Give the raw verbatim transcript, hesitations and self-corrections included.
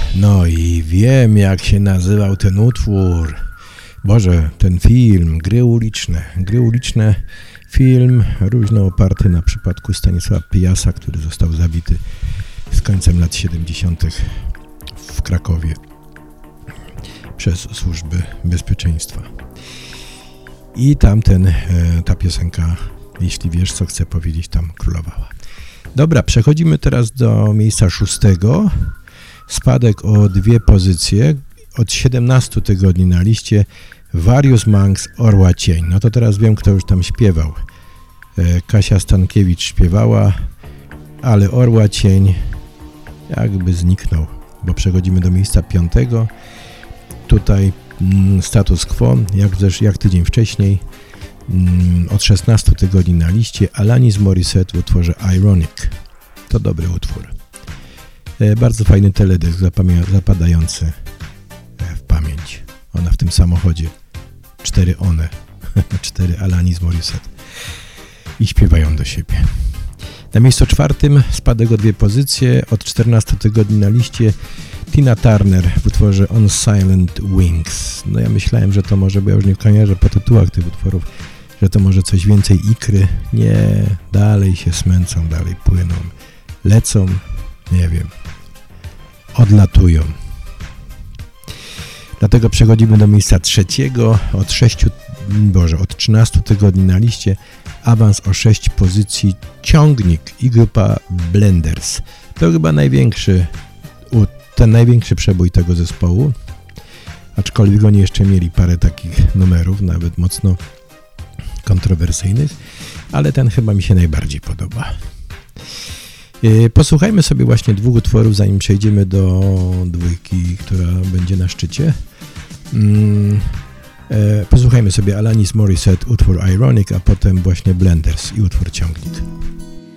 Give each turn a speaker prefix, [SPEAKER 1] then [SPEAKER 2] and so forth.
[SPEAKER 1] No i wiem, jak się nazywał ten utwór. Boże, ten film, Gry uliczne. Gry uliczne, film różno oparty na przypadku Stanisława Pyjasa, który został zabity z końcem lat siedemdziesiątych w Krakowie przez służby bezpieczeństwa. I tamten, ta piosenka, jeśli wiesz, co chcę powiedzieć, tam królowała. Dobra, przechodzimy teraz do miejsca szóstego. Spadek o dwie pozycje. Od siedemnastu tygodni na liście Various Monks, Orła Cień. No to teraz wiem, kto już tam śpiewał. Kasia Stankiewicz śpiewała, ale Orła Cień jakby zniknął, bo przechodzimy do miejsca piątego. Tutaj mm, status quo, jak, też, jak tydzień wcześniej. Od szesnastu tygodni na liście Alanis Morissette w utworze Ironic. To dobry utwór. Bardzo fajny teledysk zapadający w pamięć. Ona w tym samochodzie. Cztery one. Cztery Alanis Morissette. I śpiewają do siebie. Na miejscu czwartym spadek o dwie pozycje. Od czternastu tygodni na liście Tina Turner w utworze On Silent Wings. No ja myślałem, że to może, bo ja już nie kojarzę po tytułach tych utworów, że to może coś więcej ikry. Nie, dalej się smęcą, dalej płyną, lecą, nie wiem, odlatują. Dlatego przechodzimy do miejsca trzeciego. Od sześciu, Boże, od trzynastu tygodni na liście awans o sześć pozycji Ciągnik i grupa Blenders. To chyba największy, ten największy przebój tego zespołu. Aczkolwiek oni jeszcze mieli parę takich numerów, nawet mocno kontrowersyjnych, ale ten chyba mi się najbardziej podoba. Posłuchajmy sobie właśnie dwóch utworów, zanim przejdziemy do dwójki, która będzie na szczycie. Posłuchajmy sobie Alanis Morissette, utwór Ironic, a potem właśnie Blenders i utwór Ciągnik.